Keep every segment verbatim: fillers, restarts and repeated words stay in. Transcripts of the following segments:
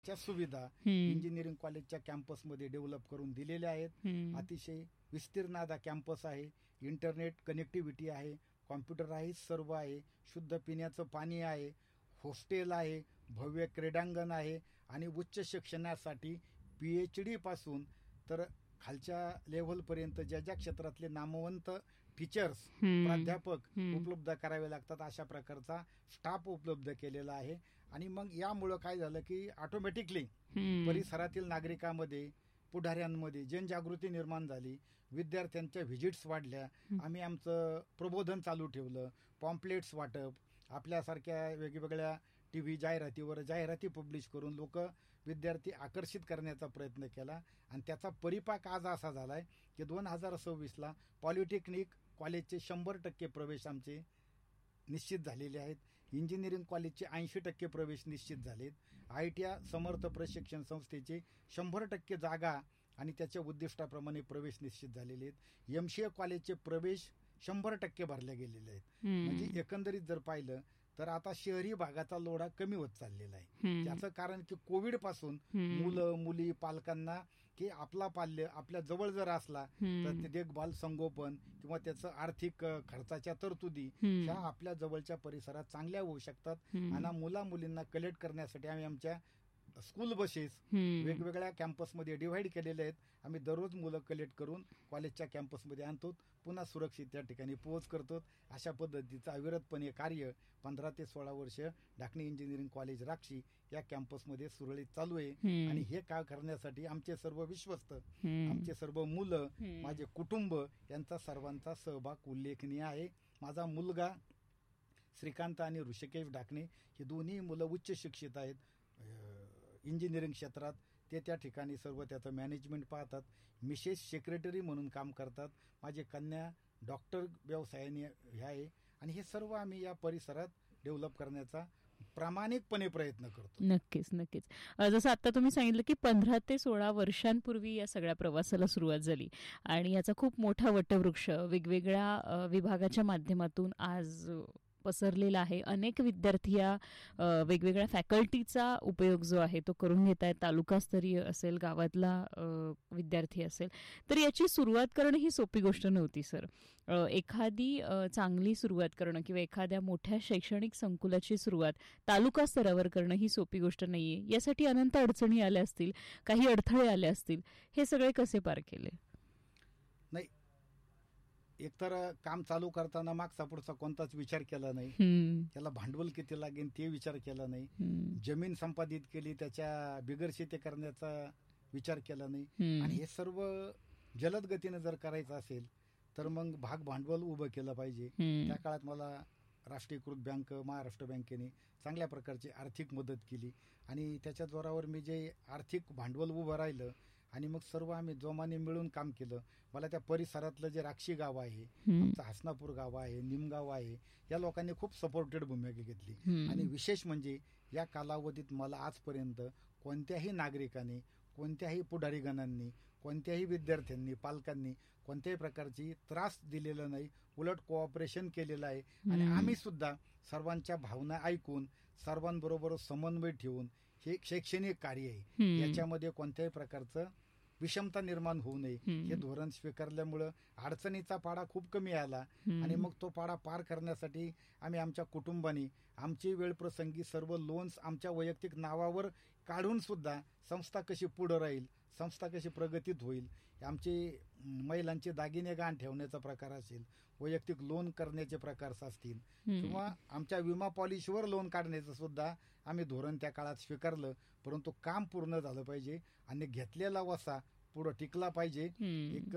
च्या सुविधा इंजिनिअरिंग कॉलेजच्या कॅम्पसमध्ये डेव्हलप करून दिलेल्या आहेत. अतिशय विस्तीर्ण आता कॅम्पस आहे, इंटरनेट कनेक्टिव्हिटी आहे, कॉम्प्युटर आहे, सर्व आहे, शुद्ध पिण्याचं पाणी आहे, हॉस्टेल आहे, भव्य क्रीडांगण आहे आणि उच्च शिक्षणासाठी पी एच डी पासून तर खालच्या लेव्हलपर्यंत ज्या ज्या क्षेत्रातले नामवंत टीचर्स प्राध्यापक उपलब्ध करावे लागतात अशा प्रकारचा स्टाफ उपलब्ध केलेला आहे. आणि मग यामुळं काय झालं की ऑटोमॅटिकली परिसरातील नागरिकांमध्ये पुढाऱ्यांमध्ये जनजागृती निर्माण झाली, विद्यार्थ्यांच्या व्हिजिट्स वाढल्या, आम्ही आमचं प्रबोधन चालू ठेवलं, पॉम्पलेट्स वाटप, आपल्यासारख्या वेगवेगळ्या टी व्ही जाहिरातीवर जाहिराती पब्लिश करून लोक विद्यार्थी आकर्षित करण्याचा प्रयत्न केला. आणि त्याचा परिपाक आज असा झाला आहे की दोन हजार सव्वीसला पॉलिटेक्निक कॉलेजचे शंभर टक्के प्रवेश आमचे निश्चित झालेले आहेत, इंजिनिअरिंग कॉलेजचे ऐंशी टक्के प्रवेश निश्चित झालेत, आय टी आय समर्थ प्रशिक्षण संस्थेचे शंभर टक्के जागा आणि त्याच्या उद्दिष्टाप्रमाणे प्रवेश निश्चित झालेले आहेत, एम सी ए कॉलेजचे प्रवेश शंभर टक्के भरले गेलेले आहेत. म्हणजे एकंदरीत जर पाहिलं तर आता शहरी भागाचा लोढा कमी होत चाललेला आहे. त्याचं कारण की कोविड पासून मुलं मुली पालकांना की आपला पाल्य आपल्या जवळ जर असला तर ते देखभाल संगोपन किंवा त्याचं आर्थिक खर्चाच्या तरतुदी ह्या आपल्या जवळच्या परिसरात चांगल्या होऊ शकतात. आणि मुला मुलींना कलेक्ट करण्यासाठी आम्ही आमच्या स्कूल बसेस वेगवेगळ्या कॅम्पसमध्ये डिव्हाइड केलेले आहेत. आम्ही दररोज मुलं कलेक्ट करून कॉलेजच्या कॅम्पसमध्ये आणतो, पुन्हा सुरक्षित त्या ठिकाणी पोहोच करतो. अशा पद्धतीचं अविरतपणे कार्य पंधरा ते सोळा वर्ष ढाकणी इंजिनिअरिंग कॉलेज राक्षी या कॅम्पसमध्ये सुरळीत चालू आहे. आणि हे काम करण्यासाठी आमचे सर्व विश्वस्त, आमचे सर्व मुलं, माझे कुटुंब यांचा सर्वांचा सहभाग उल्लेखनीय आहे. माझा मुलगा श्रीकांत आणि ऋषिकेश ढाकणे हे दोन्ही मुलं उच्च शिक्षित आहेत इंजिनिअरिंग क्षेत्रात. ते त्या ठिकाणी सर्व त्याचं मॅनेजमेंट पाहतात, मिसेस सेक्रेटरी म्हणून काम करतात, माझी कन्या डॉक्टर व्यवसायाने हे आहे. आणि हे सर्व आम्ही या परिसरात डेव्हलप करण्याचा प्रामाणिकपणे प्रयत्न करतो. नक्कीच नक्कीच. जसं आता तुम्ही सांगितलं की पंधरा ते सोळा वर्षांपूर्वी या सगळ्या प्रवासाला सुरुवात झाली आणि याचा खूप मोठा वटवृक्ष वेगवेगळ्या विभागाच्या माध्यमातून आज पसरलेला आहे. अनेक विद्यार्थी या वेगवेगळ्या फॅकल्टीचा उपयोग जो आहे तो करून घेत आहेत. तालुकास्तरीय असेल, गावातला विद्यार्थी असेल, तर याची सुरुवात करणं ही सोपी गोष्ट नव्हती सर. एखादी चांगली सुरुवात करणं किंवा एखाद्या मोठ्या शैक्षणिक संकुलाची सुरुवात तालुका स्तरावर करणं ही सोपी गोष्ट नाहीये. यासाठी अनंत अडचणी आल्या असतील, काही अडथळे आले असतील, हे सगळे कसे पार केले? नाही, एकतर काम चालू करताना मागचा पुढचा कोणताच विचार केला नाही, त्याला भांडवल किती लागेल ते विचार केला नाही, जमीन संपादित केली त्याच्या बिगर शेती करण्याचा विचार केला नाही. आणि हे सर्व जलद गतीने जर करायचं असेल तर मग भाग भांडवल उभं केलं पाहिजे. त्या काळात मला राष्ट्रीयकृत बँक, महाराष्ट्र बँकेने चांगल्या प्रकारची आर्थिक मदत केली आणि त्याच्या जोरावर मी जे आर्थिक भांडवल उभं राहिलं आणि मग सर्व आम्ही जोमाने मिळून काम केलं. मला त्या परिसरातलं जे राक्षी गाव आहे, आमचं हसनापूर गाव आहे, निमगाव आहे, या लोकांनी खूप सपोर्टेड भूमिका घेतली. आणि विशेष म्हणजे या कालावधीत मला आजपर्यंत कोणत्याही नागरिकाने, कोणत्याही पुढारीगणांनी, कोणत्याही विद्यार्थ्यांनी, पालकांनी कोणत्याही प्रकारची त्रास दिलेला नाही, उलट कोऑपरेशन केलेलं आहे. आणि आम्ही सुद्धा सर्वांच्या भावना ऐकून सर्वांबरोबर समन्वय ठेवून हे शैक्षणिक कार्य आहे, याच्यामध्ये कोणत्याही प्रकारचं विषमता निर्माण होऊ नये हे धोरण स्वीकारल्यामुळं अडचणीचा पाडा खूप कमी आला. आणि मग तो पाडा पार करण्यासाठी आम्ही आमच्या कुटुंबाने आमची वेळप्रसंगी सर्व लोन्स आमच्या वैयक्तिक नावावर काढून सुद्धा संस्था कशी पुढं राहील, संस्था कशी प्रगतीत होईल, आमचे महिलांचे दागिने गहाण ठेवण्याचा प्रकार असेल, वैयक्तिक लोन करण्याचे प्रकार असतील किंवा आमच्या विमा पॉलिसीवर लोन काढण्याचं सुद्धा आम्ही धोरण त्या काळात स्वीकारलं. परंतु काम पूर्ण झालं पाहिजे आणि घेतलेला वसा पुढं टिकला पाहिजे. एक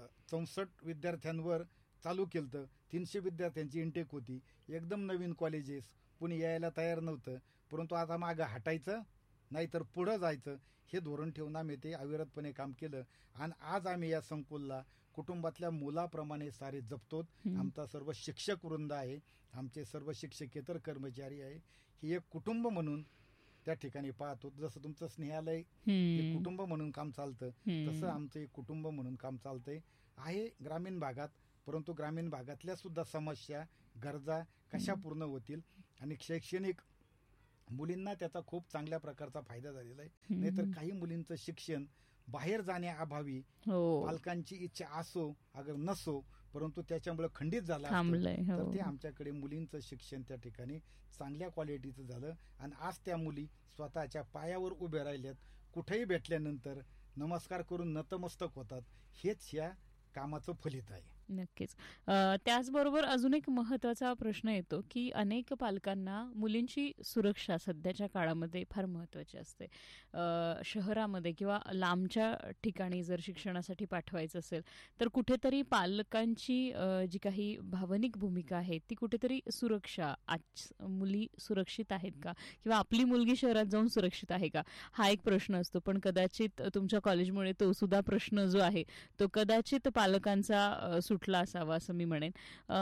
चौसष्ट विद्यार्थ्यांवर चालू केलं, तीनशे विद्यार्थ्यांची इंटेक होती, एकदम नवीन कॉलेजेस, कुणी यायला तयार नव्हतं. परंतु आता मागं हटायचं नाहीतर पुढं जायचं हे धोरण ठेवून आम्ही ते अविरतपणे काम केलं. आणि आज आम्ही या संकुलला कुटुंबातल्या मुलाप्रमाणे सारे जपतो. आमचा सर्व शिक्षक वृंद आहे, आमचे सर्व शिक्षकेतर कर्मचारी आहे, हे एक कुटुंब म्हणून त्या ठिकाणी पाहतो. जसं तुमचं स्नेहालय कुटुंब म्हणून काम चालतं, तसं आमचं एक कुटुंब म्हणून काम चालतंय. आहे ग्रामीण भागात, परंतु ग्रामीण भागातल्या सुद्धा समस्या, गरजा कशा पूर्ण होतील आणि शैक्षणिक मुलींना त्याचा खूप चांगल्या प्रकारचा फायदा झालेला आहे. नाहीतर काही मुलींचं शिक्षण बाहेर जाण्याअभावी पालकांची इच्छा असो अगर नसो परंतु त्याच्यामुळे खंडित झालं असतं. तर ते आमच्याकडे मुलींचं शिक्षण त्या ठिकाणी चांगल्या क्वालिटीचं झालं आणि आज त्या मुली स्वतःच्या पायावर उभ्या राहिल्यात. कुठेही भेटल्यानंतर नमस्कार करून नतमस्तक होतात. हेच या कामाचं फलित आहे. नक्कीच. त्याचबरोबर अजून एक महत्त्वाचा प्रश्न येतो की अनेक पालकांना मुलींची सुरक्षा सध्याच्या काळामध्ये फार महत्त्वाची असते. शहरामध्ये किंवा लांबच्या ठिकाणी जर शिक्षणासाठी पाठवायचं असेल तर कुठेतरी पालकांची जी काही भावनिक भूमिका आहे ती कुठेतरी सुरक्षा, आज मुली सुरक्षित आहेत का किंवा आपली मुलगी शहरात जाऊन सुरक्षित आहे का हा एक प्रश्न असतो. पण कदाचित तुमच्या कॉलेजमुळे तो सुद्धा प्रश्न जो आहे तो कदाचित पालकांचा सुटला असावा असं मी म्हणेन.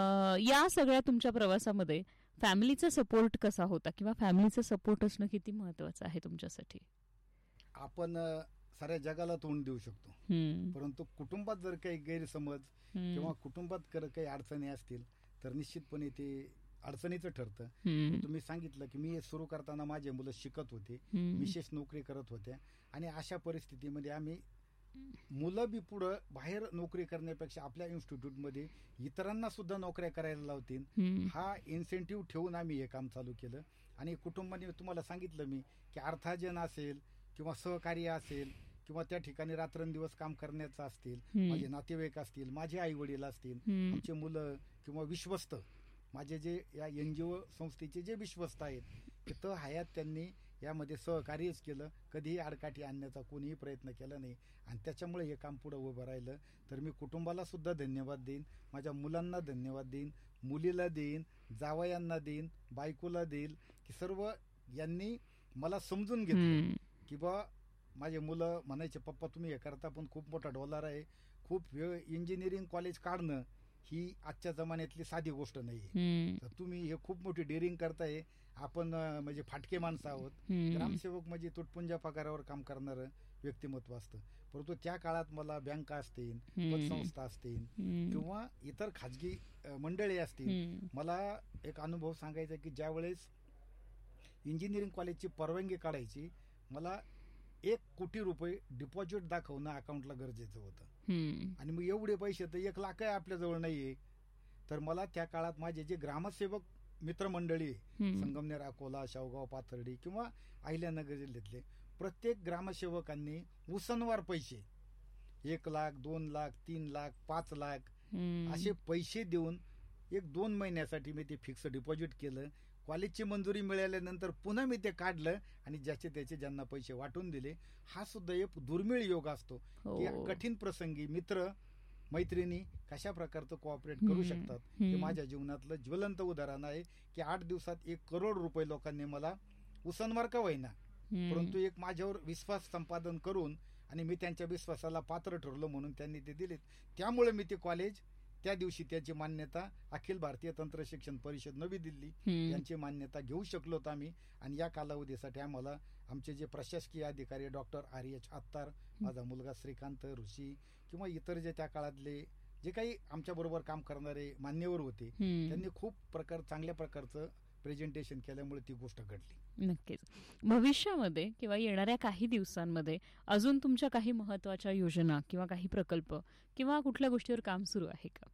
या सगळ्या तुमच्या प्रवासामध्ये फॅमिलीचा सपोर्ट कसा होता किंवा फॅमिलीचा सपोर्ट असणं किती महत्वाचं आहे तुमच्यासाठी? आपण साऱ्या जगाला तोंड देऊ शकतो परंतु कुटुंबात जर काही गैरसमज किंवा कुटुंबात काही अडचणी असतील तर निश्चितपणे ते अडचणीचं ठरतं. तुम्ही सांगितलं की मी सुरू करताना माझे मुलं शिकत होते, विशेष नोकरी करत होत्या आणि अशा परिस्थितीमध्ये आम्ही मुलं बी पुढं बाहेर नोकरी करण्यापेक्षा आपल्या इन्स्टिट्यूटमध्ये इतरांना सुद्धा नोकऱ्या करायला लावतील हा इन्सेंटिव्ह ठेवून आम्ही हे काम चालू केलं. आणि कुटुंबाने तुम्हाला सांगितलं मी की अर्थार्जन असेल किंवा सहकार्य असेल किंवा त्या ठिकाणी रात्रंदिवस काम करण्याचं असतील, माझे नातेवाईक असतील, माझे आई वडील असतील, आमचे मुलं किंवा विश्वस्त माझे जे या एनजीओ संस्थेचे जे विश्वस्त आहेत तिथं हयात त्यांनी यामध्ये सहकार्यच केलं. कधीही आडकाठी आणण्याचा कोणीही प्रयत्न केला नाही आणि त्याच्यामुळे हे काम पुढं उभं राहिलं. तर मी कुटुंबाला सुद्धा धन्यवाद देईन, माझ्या मुलांना धन्यवाद देईन, मुलीला देईन, जावयांना देईन, बायकोला देईल की सर्व यांनी मला समजून घेतलं की बा माझे मुलं म्हणायचे पप्पा तुम्ही हे करता पण खूप मोठा डॉलर आहे. खूप वेळ इंजिनिअरिंग कॉलेज काढणं ही आजच्या जमान्यातली साधी गोष्ट नाही. तर तुम्ही हे खूप मोठी डेअरिंग करताय. आपण म्हणजे फाटके माणसं आहोत. ग्रामसेवक म्हणजे तुटपुंजा पगारावर काम करणारं व्यक्तिमत्व असतं. परंतु त्या काळात मला बँका असतील, पतसंस्था असतील किंवा इतर खाजगी मंडळी असतील, मला एक अनुभव सांगायचा की ज्या वेळेस इंजिनिअरिंग कॉलेजची परवानगी काढायची मला एक कोटी रुपये डिपॉझिट दाखवणं अकाउंटला गरजेचं होतं. आणि मग एवढे पैसे तर एक लाख आहे आपल्याजवळ नाहीये. तर मला त्या काळात माझे जे ग्रामसेवक मित्रमंडळी संगमनेर, अकोला, शेवगाव, पाथर्डी किंवा अहिल्यानगर जिल्ह्यातले प्रत्येक ग्रामसेवकांनी उसनवार पैसे एक लाख दोन लाख तीन लाख पाच लाख असे पैसे देऊन एक दोन महिन्यासाठी मी ते फिक्स डिपॉझिट केलं. कॉलेजची मंजुरी मिळाल्यानंतर पुन्हा मी ते काढलं आणि ज्याचे त्याचे ज्यांना पैसे वाटून दिले. हा सुद्धा एक दुर्मिळ योग असतो की कठीण प्रसंगी मित्र मैत्रिणी कशा प्रकारचं कोऑपरेट करू शकतात. हे माझ्या जीवनातलं ज्वलंत उदाहरण आहे की आठ दिवसात एक करोड रुपये लोकांनी मला उसनवार का होईना परंतु एक माझ्यावर विश्वास संपादन करून आणि मी त्यांच्या विश्वासाला पात्र ठरलो म्हणून त्यांनी ते दिलेत. त्यामुळे मी ते कॉलेज त्या दिवशी त्याची मान्यता अखिल भारतीय तंत्र शिक्षण परिषद नवी दिल्ली यांची मान्यता घेऊ शकलो होतो आम्ही. आणि या कालावधीसाठी आम्हाला आमचे जे प्रशासकीय अधिकारी डॉक्टर आर एच आत्तार, माझा मुलगा श्रीकांत ऋषी किंवा इतर जे त्या काळातले जे काही आमच्या बरोबर काम करणारे मान्यवर होते त्यांनी खूप प्रकार चांगल्या प्रकारचं प्रेझेंटेशन केल्यामुळे ती गोष्ट घडली. नक्कीच. भविष्यामध्ये किंवा येणाऱ्या काही दिवसांमध्ये अजून तुमच्या काही महत्वाच्या योजना किंवा काही प्रकल्प किंवा कुठल्या गोष्टीवर काम सुरू आहे का?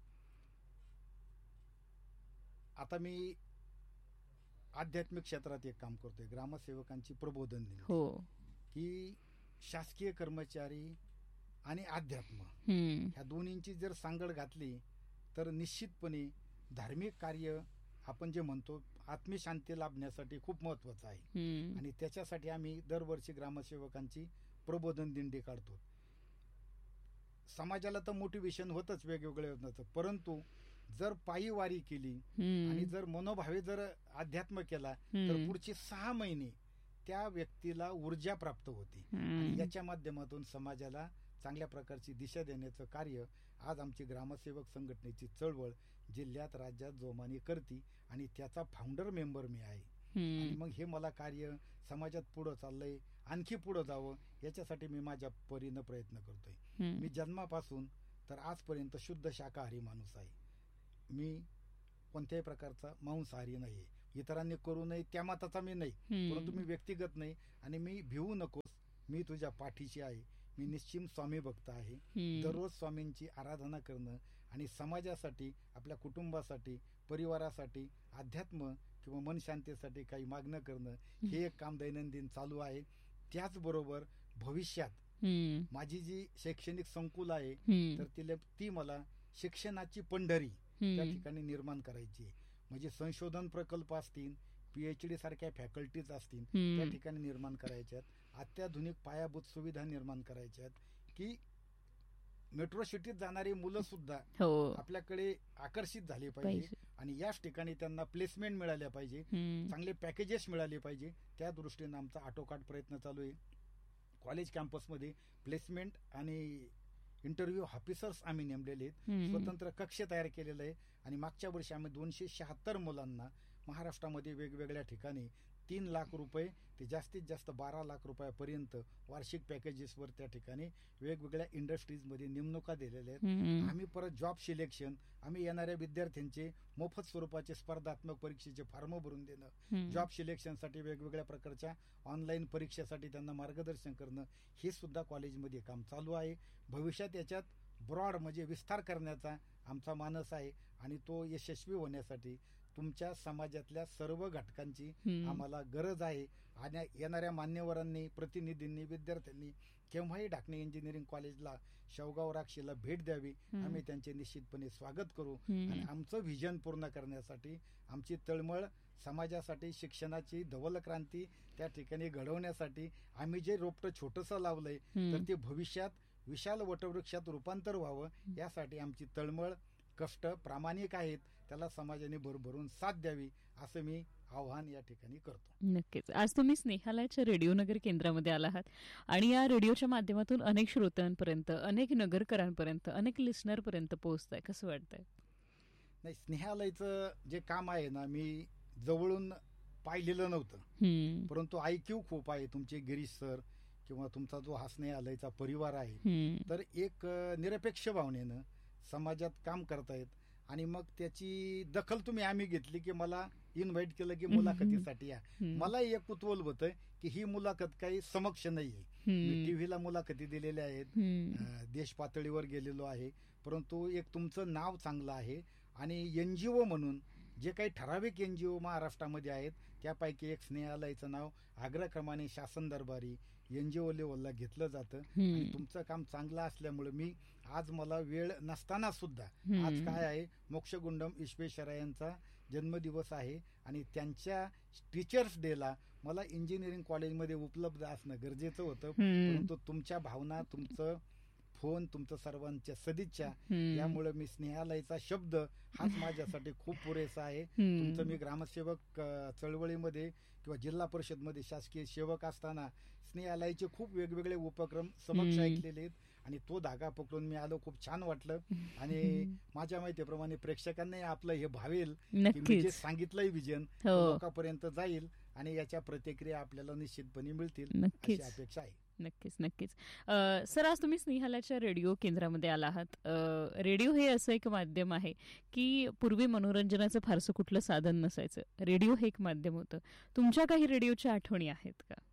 आता मी आध्यात्मिक क्षेत्रात एक काम करतोय, ग्रामसेवकांची प्रबोधन दिली हो की शासकीय कर्मचारी आणि अध्यात्म ह्या दोन्हींची जर सांगड घातली तर निश्चितपणे धार्मिक कार्य आपण जे म्हणतो आत्मशांती लाभण्यासाठी खूप महत्वाचं आहे. आणि त्याच्यासाठी आम्ही दरवर्षी ग्रामसेवकांची प्रबोधन दिंडी काढतो. समाजाला तर मोटिवेशन होतच वेगवेगळ्या योजनाचं, परंतु जर पायी वारी केली आणि जर मनोभावे जर अध्यात्म केला तर पुढचे सहा महिने त्या व्यक्तीला ऊर्जा प्राप्त होते आणि याच्या माध्यमातून समाजाला चांगल्या प्रकारची दिशा देण्याचं कार्य आज आमची ग्रामसेवक संघटनेची चळवळ जिल्ह्यात राज्यात जोमाने करते आणि त्याचा फाउंडर मेंबर मी आहे. आणि मग हे मला कार्य समाजात पुढं चाललंय, आणखी पुढं जावं याच्यासाठी मी माझ्या परीनं प्रयत्न करतोय. मी जन्मापासून तर आजपर्यंत शुद्ध शाकाहारी माणूस आहे. मी कोणत्याही प्रकारचा मांसाहारी नाहीये. इतरांनी करू नये त्या मताचा मी नाही, परंतु मी व्यक्तिगत नाही आणि मी भिवू नकोस, मी तुझ्या पाठीशी आहे, मी निश्चिम स्वामी भक्त आहे. दररोज स्वामींची आराधना करणं आणि समाजासाठी, आपल्या कुटुंबासाठी, परिवारासाठी, अध्यात्म किंवा मन शांतीसाठी काही मागणं करणं हे एक काम दैनंदिन चालू आहे. त्याचबरोबर भविष्यात माझी जी शैक्षणिक संकुल आहे तर तिला ती मला शिक्षणाची पंढरी त्या ठिकाणी निर्माण करायची आहे. म्हणजे संशोधन प्रकल्प असतील, पीएचडी सारख्या फॅकल्टीज असतील त्या ठिकाणी निर्माण करायच्यात, अत्याधुनिक पायाभूत सुविधा निर्माण करायच्यात की मेट्रो सिटीत जाणारी मुलं सुद्धा आपल्याकडे आकर्षित झाली पाहिजे आणि याच ठिकाणी त्यांना प्लेसमेंट मिळाल्या पाहिजे, चांगले पॅकेजेस मिळाले पाहिजे. त्या दृष्टीने आमचा आटोकाट प्रयत्न चालू आहे. कॉलेज कॅम्पसमध्ये प्लेसमेंट आणि इंटरव्ह्यू ऑफिसर्स आम्ही नेमलेले आहेत, स्वतंत्र कक्ष तयार केलेलं आहे आणि मागच्या वर्षी आम्ही दोनशे शहात्तर मुलांना महाराष्ट्रामध्ये वेगवेगळ्या ठिकाणी तीन लाख रुपये ते जास्तीत जास्त बारा लाख रुपयापर्यंत वार्षिक पॅकेजेसवर त्या ठिकाणी वेगवेगळ्या इंडस्ट्रीजमध्ये नेमणुका दिलेल्या आहेत. आम्ही परत जॉब सिलेक्शन, आम्ही येणाऱ्या विद्यार्थ्यांचे मोफत स्वरूपाचे स्पर्धात्मक परीक्षेचे फॉर्म भरून देणं, जॉब सिलेक्शनसाठी वेगवेगळ्या प्रकारच्या ऑनलाईन परीक्षेसाठी त्यांना मार्गदर्शन करणं हे सुद्धा कॉलेजमध्ये काम चालू आहे. भविष्यात याच्यात ब्रॉड म्हणजे विस्तार करण्याचा आमचा मानस आहे आणि तो यशस्वी होण्यासाठी तुमच्या समाजातल्या सर्व घटकांची आम्हाला गरज आहे. आणि येणाऱ्या मान्यवरांनी, प्रतिनिधींनी, विद्यार्थ्यांनी केव्हाही ढाकणे इंजिनिअरिंग कॉलेजला, शेवगाव राक्षीला भेट द्यावी. आम्ही त्यांचे निश्चितपणे स्वागत करू आणि आमचं व्हिजन पूर्ण करण्यासाठी, आमची तळमळ समाजासाठी, शिक्षणाची धवल क्रांती त्या ठिकाणी घडवण्यासाठी आम्ही जे रोपटं छोटंसं लावलंय तर ते भविष्यात विशाल वटवृक्षात रूपांतर व्हावं यासाठी आमची तळमळ, कष्ट प्रामाणिक आहेत. त्याला समाजाने भरभरून साथ द्यावी असं मी आव्हान या ठिकाणी करतो. नक्कीच. आज तुम्ही स्नेहालयाच्या रेडिओ नगर केंद्रामध्ये आला आहात आणि या रेडिओच्या माध्यमातून अनेक श्रोत्यांपर्यंत, अनेक नगरकरांपर्यंत, अनेक लिस्नरपर्यंत पोहोचताय. कसं वाटतंय? नाही, स्नेहालयचं जे काम आहे ना, मी जवळून पाहिलेलं नव्हतं, परंतु आयक्यू खूप आहे तुमचे गिरीश सर किंवा तुमचा जो हा स्नेहालयचा परिवार आहे. तर एक निरपेक्ष भावनेनं समाजात काम करतायत आणि मग त्याची दखल तुम्ही आम्ही घेतली की मला इन्व्हाइट केलं की मुलाखतीसाठी या. मला एक कुतूहल होतं की ही मुलाखत काही समक्ष नाहीये. मी टीव्हीला मुलाखती दिलेल्या आहेत, देश पातळीवर गेलेलो आहे, परंतु एक तुमचं नाव चांगलं आहे आणि एनजीओ म्हणून जे काही ठराविक एनजीओ महाराष्ट्रामध्ये आहेत त्यापैकी एक स्नेहालयचं नाव अग्रक्रमाने शासन दरबारी एनजीओ लेवलला घेतलं जातं आणि तुमचं काम चांगलं असल्यामुळे मी आज मला वेळ नसताना सुद्धा, आज काय आहे, मोक्षगुंडम ईश्वेश्वरायांचा जन्मदिवस आहे आणि त्यांच्या टीचर्स डेला मला इंजिनिअरिंग कॉलेजमध्ये उपलब्ध असणं गरजेचं होतं, परंतु तुमच्या भावना, तुमचं फोन, तुमचं सर्वांच्या सदिच्छा यामुळे मी स्नेहालयचा शब्द हाच माझ्यासाठी खूप पुरेसा आहे. तुमचं मी ग्रामसेवक चळवळीमध्ये किंवा जिल्हा परिषदमध्ये शासकीय सेवक असताना स्नेहालयाचे खूप वेगवेगळे उपक्रम समक्ष ऐकलेले आहेत आणि तो धागा पकडून मी आलो. खूप छान वाटलं आणि माझ्या माहितीप्रमाणे प्रेक्षकांनाही आपलं हे भावेल की जे सांगितलंय विजन लोकांपर्यंत जाईल आणि याच्या प्रतिक्रिया आपल्याला निश्चितपणे मिळतील अशी अपेक्षा आहे. नक्कीच नक्कीच. सर, आज तुम्ही स्नेहालयाच्या रेडिओ केंद्रामध्ये आला आहात. रेडिओ हे असं एक माध्यम आहे की पूर्वी मनोरंजनाचं फारसं कुठलं साधन नसायचं, रेडिओ हे एक माध्यम होतं. तुमच्या काही रेडिओच्या आठवणी आहेत का?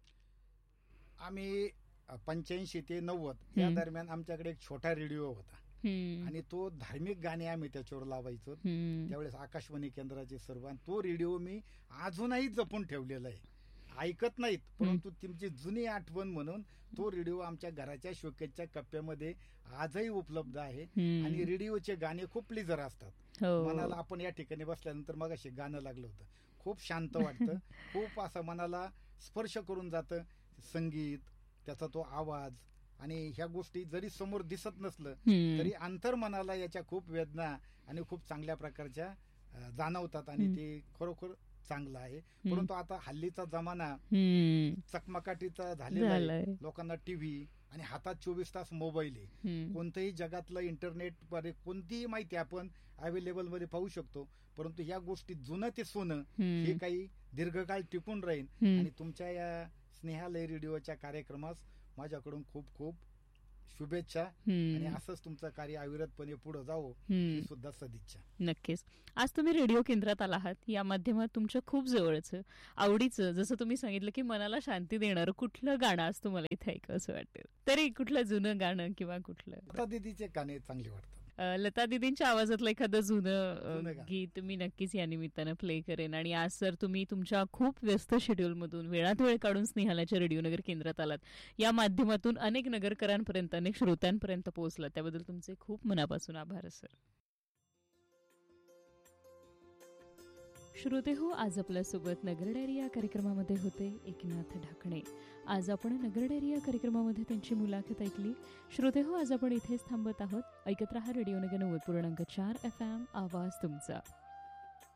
आम्ही पंच्याऐंशी ते नव्वद या दरम्यान आमच्याकडे एक छोटा रेडिओ होता आणि तो धार्मिक गाणे आम्ही त्याच्यावर लावायचो. त्यावेळेस आकाशवाणी केंद्राचे सर्व, आणि तो रेडिओ मी अजूनही जपून ठेवलेला आहे. ऐकत नाहीत, परंतु तुमची जुनी आठवण म्हणून तो रेडिओ आमच्या घराच्या शोकेसच्या कप्प्यामध्ये आजही उपलब्ध आहे आणि रेडिओचे गाणे खूप प्लीजर असतात मनाला. आपण या ठिकाणी बसल्यानंतर मग असे गाणं लागलं होतं, खूप शांत वाटतं, खूप असं मनाला स्पर्श करून जातं. संगीत, त्याचा तो आवाज आणि ह्या गोष्टी जरी समोर दिसत नसलं तरी अंतर मनाला याच्या खूप वेदना आणि खूप चांगल्या प्रकारच्या जाणवतात आणि ते खरोखर चांगलं आहे. परंतु आता हल्लीचा जमाना चकमकाटीचा झालेला आहे. लोकांना टीव्ही आणि हातात चोवीस तास मोबाईल आहे. कोणत्याही जगातलं इंटरनेट वर कोणतीही माहिती आपण अवेलेबल मध्ये पाहू शकतो, परंतु ह्या गोष्टी जुनं ते सोनं हे काही दीर्घकाळ टिकून राहील आणि तुमच्या या स्नेहालय रेडिओच्या कार्यक्रमास माझ्याकडून खूप खूप शुभेच्छा आणि असंच तुमचं कार्य अविरतपणे पुढे जावं ही सुद्धा सदिच्छा. नक्कीच. आज तुम्ही रेडिओ केंद्रात आला आहात, या माध्यमात तुमच्या खूप जवळचं आवडीचं, जसं तुम्ही सांगितलं की मनाला शांती देणारं कुठलं गाणं आज तुम्हाला इथे ऐकावं असं वाटतं? तरी कुठलं जुनं गाणं किंवा कुठलं? लता दीदीचे गाणे चांगले वाटतात. लता दीदींच्या आवाजातलं एखादं जुनं गीत मी नक्कीच या निमित्तानं प्ले करेन. आणि आज सर तुम्ही तुमच्या खूप व्यस्त शेड्यूलमधून वेळात वेळ काढून स्नेहालयाच्या रेडिओनगर केंद्रात आलात, या माध्यमातून अनेक नगरकरांपर्यंत, अनेक श्रोत्यांपर्यंत पोहोचलात, त्याबद्दल तुमचे खूप मनापासून आभार सर. श्रोते हो, आज आपल्यासोबत नगर डायरी या कार्यक्रमामध्ये होते एकनाथ ढाकणे. आज आपण नगर डायरी या कार्यक्रमामध्ये त्यांची मुलाखत ऐकली. श्रोते हो, आज आपण इथेच थांबत आहोत. ऐकत रहा रेडिओ नगर नव्वद पूर्णांक चार एफ एम, आवाज तुमचा.